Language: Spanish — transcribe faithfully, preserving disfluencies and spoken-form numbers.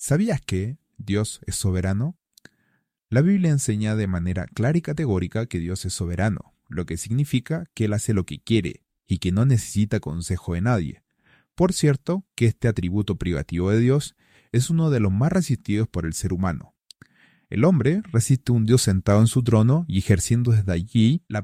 ¿Sabías que Dios es soberano? La Biblia enseña de manera clara y categórica que Dios es soberano, lo que significa que Él hace lo que quiere y que no necesita consejo de nadie. Por cierto, que este atributo privativo de Dios es uno de los más resistidos por el ser humano. El hombre resiste a un Dios sentado en su trono y ejerciendo desde allí la